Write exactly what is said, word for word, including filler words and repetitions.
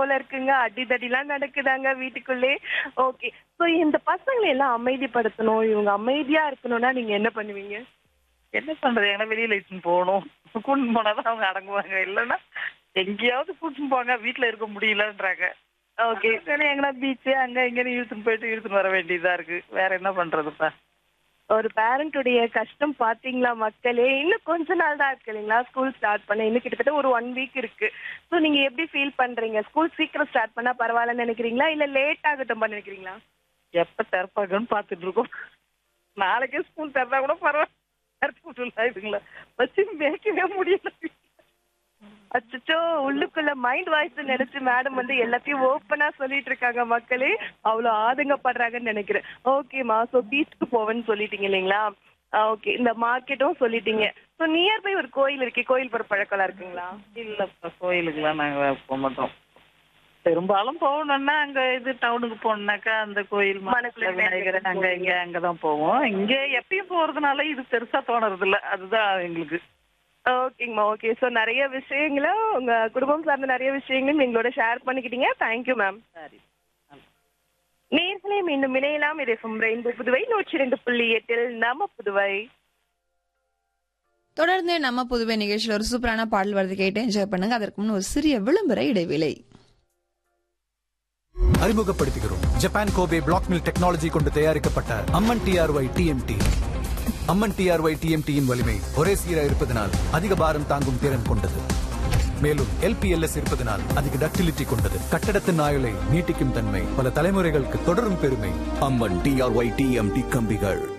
போல இருக்குங்க. அடிதடிலாம் நடக்குதாங்க வீட்டுக்குள்ளே. ஓகே. சோ இந்த பசங்களை எல்லாம் அமைதிப்படுத்தணும், இவங்க அமைதியா இருக்கணும்னா நீங்க என்ன பண்ணுவீங்க? என்ன பண்றது? எங்கன்னா வெளியில இட்டுன்னு போகணும். கூட்டின்னு போனாதான் அவங்க அடங்குவாங்க. இல்லைன்னா எங்கேயாவது கூட்டின்னு போங்க, வீட்டுல இருக்க முடியலன்றாங்க. ஓகே. சரி, எங்கன்னா பீச்சு அங்க இங்கன்னு இழுத்துன்னு போயிட்டு இழுத்துன்னு வர வேண்டியதா இருக்கு. வேற என்ன பண்றதுப்பா? ஒரு பேரண்ட்டுடைய கஷ்டம் பாத்தீங்களா மக்களே? இன்னும் கொஞ்ச நாள் தான் இருக்கு இல்லைங்களா ஸ்கூல் ஸ்டார்ட் பண்ண. இன்னும் கிட்டத்தட்ட ஒரு ஒன் வீக் இருக்கு. சோ நீங்க எப்படி ஃபீல் பண்றீங்க? ஸ்கூல் சீக்கிரம் ஸ்டார்ட் பண்ணா பரவாயில்லன்னு நினைக்கிறீங்களா? இல்ல லேட் ஆகட்டும் நினைக்கிறீங்களா? எப்ப திறப்பாங்கன்னு பாத்துட்டு இருக்கோம். நாளைக்கே ஸ்கூல் திறந்தா கூட பரவாயில்ல. இதுங்களா வச்சு மேய்க்கவே முடியல. அச்சச்சோ! உள்ளுக்குள்ள மைண்ட் வாய்ஸ் நினைச்சு மேடம் வந்து எல்லாத்தையும் ஓப்பனா சொல்லிட்டு இருக்காங்க மக்களே. அவ்வளோ ஆதங்கப்படுறாங்கன்னு நினைக்கிறேன். ஓகேமா. சோ பீச்சுக்கு போவேன்னு சொல்லிட்டீங்க இல்லைங்களா? ஓகே. இந்த மார்க்கெட்டும் சொல்லிட்டீங்க. சோ நியர்பை ஒரு கோயில் இருக்கே, கோயில் போற பழக்கம்லாம் இருக்குங்களா? இல்லப்பா, கோயிலுக்குலாம் நாங்க போக மாட்டோம். பெரும்பாலும் போகணும்னா அங்க இது டவுனுக்கு போகணும்னாக்கா அந்த கோயில் மனசுல விநாயகர் அங்க இங்க அங்கதான் போவோம். இங்க எப்பயும் போறதுனால இது பெருசா தோணுறது இல்ல. அதுதான் எங்களுக்கு. ஓகேங்கம்மா. ஓகே. சோ நிறைய விஷயங்கள உங்க குடும்பம் சார்ந்த நிறைய விஷயங்களும் எங்களோட ஷேர் பண்ணிக்கிட்டீங்க. Thank you ma'am. சரி. நேர்களே மீண்டும் இணையலாம். இது எஃப்எம் ரெயின்போ புதுவை நூற்றி இரண்டு புள்ளி எட்டில் நம்ம புதுவை. தொடர்ந்து நம்ம புதுவை நிகழ்ச்சியில் ஒரு சூப்பரான பாடல் வருது, கேட்டு என்ஜாய் பண்ணுங்க. அதற்கு முன் ஒரு சிறிய விளம்பர இடைவேளை. அறிமுகப்படுத்துகிறோம் Japan Kobe black mill technology கொண்டு தயாரிக்கப்பட்ட அம்மன் டிஆர்ஒய் டிஎம்டி. அம்மன் டிஆர்ஒய் டிஎம்டியின் வலிமை ஒரே சீரா இருப்பதனால் அதிக பாரம் தாங்கும் திறன் கொண்டது. மேலும் எல்பிஎல்எஸ் இருப்பதனால் அதிக டக்டிலிட்டி கொண்டது. கட்டடத்தின் ஆயுளை நீட்டிக்கும் தன்மை, பல தலைமுறைகளுக்கு தொடரும் பெருமை. அம்மன் டிஆர்ஒய் டிஎம்டி கம்பிகள்.